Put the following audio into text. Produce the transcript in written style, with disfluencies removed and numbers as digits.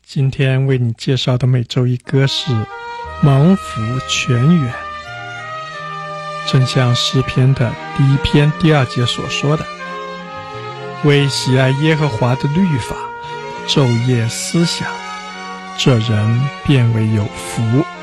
今天为你介绍的每周一歌是蒙福泉源。正像诗篇的第1篇第2节所说的，为喜爱耶和华的律法昼夜思想，这人便为有福。